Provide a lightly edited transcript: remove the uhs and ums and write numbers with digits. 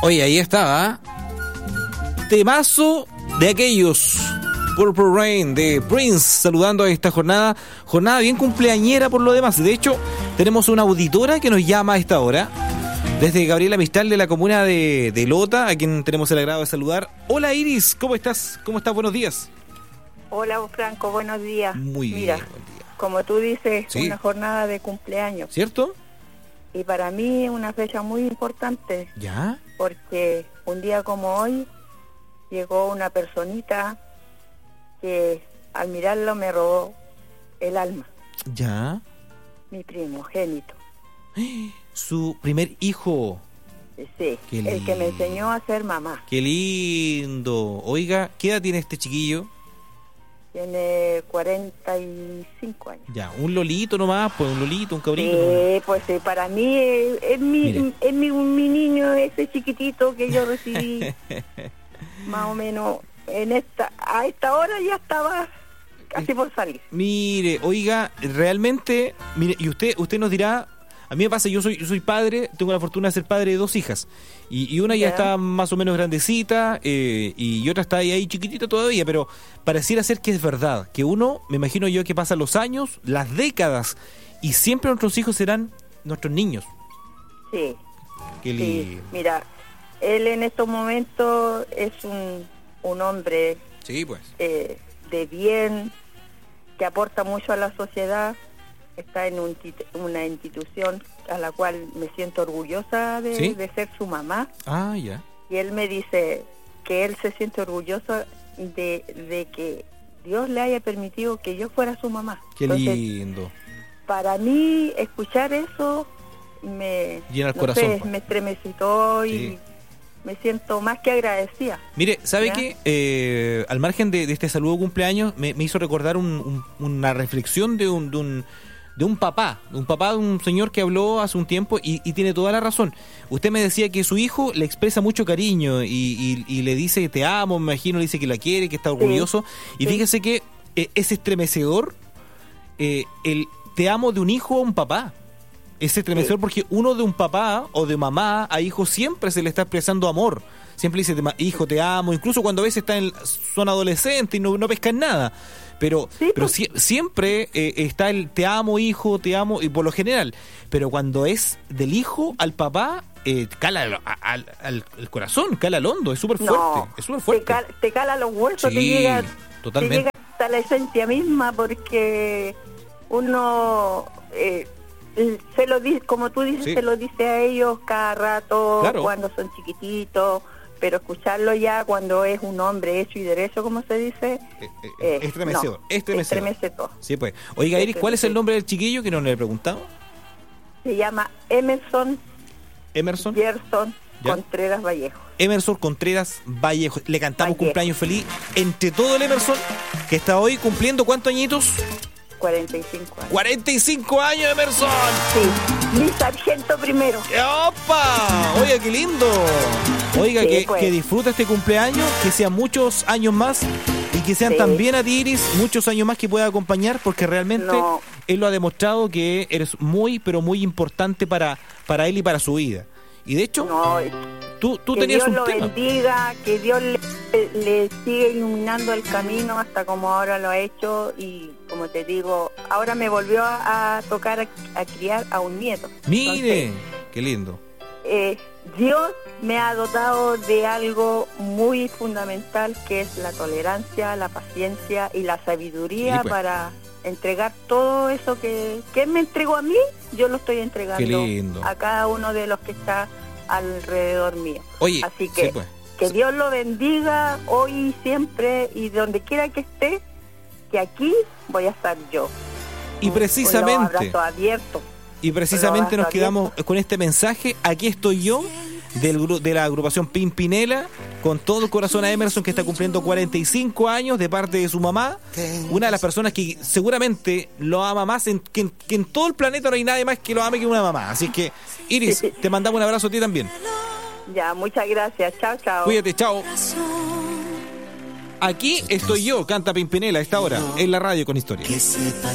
Oye, ahí estaba. Temazo de aquellos. Purple Rain de Prince, saludando a esta jornada bien cumpleañera por lo demás. De hecho, tenemos una auditora que nos llama a esta hora, desde Gabriela Mistral de la comuna de Lota, a quien tenemos el agrado de saludar. Hola Iris, ¿cómo estás? ¿Cómo estás? Buenos días. Hola Franco, buenos días. Muy Mira, bien, buen día. Como tú dices, Sí. una jornada de cumpleaños. ¿Cierto? Y para mí es una fecha muy importante, ¿Ya? porque un día como hoy llegó una personita que al mirarlo me robó el alma, ¿Ya? mi primogénito. Su primer hijo. Sí, Qué el que me lindo. enseñó a ser mamá. ¡Qué lindo! Oiga, ¿qué edad tiene este chiquillo? Tiene 45 años. Ya, un lolito nomás, pues un lolito, un cabrito. Sí, pues sí, para mí es Mire. mi niño, ese chiquitito que yo recibí más o menos a esta hora ya estaba casi por salir. Mire, oiga, realmente, mire, y usted nos dirá, a mí me pasa, yo soy padre, tengo la fortuna de ser padre de 2 hijas, y una ya Ya. está más o menos grandecita, y otra está ahí chiquitita todavía, pero pareciera ser que es verdad, que uno, me imagino yo que pasan los años, las décadas, y siempre nuestros hijos serán nuestros niños. Sí, Qué sí. lindo. Mira, él en estos momentos es un hombre Sí, pues. de bien, que aporta mucho a la sociedad. Está en una institución a la cual me siento orgullosa ¿Sí? de ser su mamá. Ah, ya. Y él me dice que él se siente orgulloso de que Dios le haya permitido que yo fuera su mamá. Qué Entonces, lindo. para mí, escuchar eso me Llena el no corazón, sé, pues. me estremecitó y Sí. me siento más que agradecida. Mire, ¿sabe ¿Ya? qué? Al margen de este saludo de cumpleaños, me hizo recordar una reflexión de un papá, de un señor que habló hace un tiempo y tiene toda la razón. Usted me decía que su hijo le expresa mucho cariño y le dice te amo, me imagino, le dice que la quiere, que está orgulloso. Y Sí. fíjese que es estremecedor el te amo de un hijo a un papá. Es estremecedor porque uno de un papá o de mamá a hijo siempre se le está expresando amor. Siempre dice, hijo, te amo, incluso cuando a veces son adolescentes y no pescan nada. Pero, Sí, pero pues. siempre está el te amo, hijo, te amo, y por lo general. Pero cuando es del hijo al papá, cala al corazón, cala al hondo, es súper fuerte. No, Es súper fuerte. te cala los huesos, Sí, te llega totalmente. hasta la esencia misma, porque uno se lo dice, como tú dices, Sí. se lo dice a ellos cada rato, Claro. cuando son chiquititos, pero escucharlo ya cuando es un hombre hecho y derecho, como se dice, Estremecedor, no, estremecedor. estremece todo. Sí, pues. Oiga, Iris, ¿cuál es el nombre del chiquillo que no le he preguntado? Se llama Emerson Emerson. Gerson ¿Ya? Contreras Vallejo. Emerson Contreras Vallejo. Le cantamos Vallejo. cumpleaños feliz entre todo el Emerson, que está hoy cumpliendo ¿cuántos añitos? 45 años. 45 años, Emerson. Sí, mi sargento primero. ¡Opa! Oiga, qué lindo. Oiga, Sí, pues. que disfruta este cumpleaños, que sean muchos años más y que sean Sí. también a ti, Iris, muchos años más que pueda acompañar, porque realmente No. él lo ha demostrado que eres muy, pero muy importante para él y para su vida. Y de hecho, No, tú que tenías Dios un lo tema. bendiga, que Dios le siga iluminando el camino hasta como ahora lo ha hecho, y como te digo, ahora me volvió a tocar a criar a un nieto. Mire, Entonces, qué lindo. Dios me ha dotado de algo muy fundamental, que es la tolerancia, la paciencia y la sabiduría, Sí, pues. para entregar todo eso que Él me entregó a mí, yo lo estoy entregando Qué lindo. a cada uno de los que está alrededor mío. Oye, Así que, sí, pues. que Dios lo bendiga hoy y siempre, y donde quiera que esté, que aquí voy a estar yo. Y Con precisamente, los brazos abiertos. y precisamente nos Abrazos quedamos abiertos. con este mensaje. Aquí estoy yo, de la agrupación Pimpinela, con todo el corazón a Emerson, que está cumpliendo 45 años de parte de su mamá, una de las personas que seguramente lo ama más, que en todo el planeta no hay nadie más que lo ame que una mamá. Así que, Iris, te mandamos un abrazo a ti también. Ya, muchas gracias. Chao, chao. Cuídate, chao. Aquí estoy yo, canta Pimpinela a esta hora, en la radio con historia.